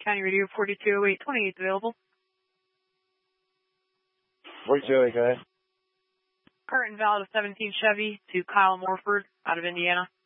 County Radio 420828 available. 4208, go ahead. Current valid of 17 Chevy to Kyle Morford out of Indiana.